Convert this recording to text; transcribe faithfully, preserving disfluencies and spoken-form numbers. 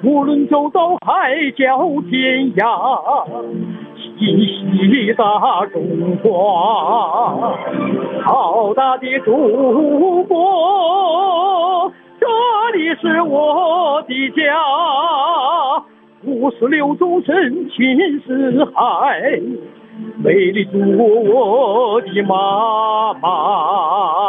无论走到海角天涯，心系大中华，浩大的祖国，这里是我的家。五十六种真情似海，美丽祖国我的妈妈。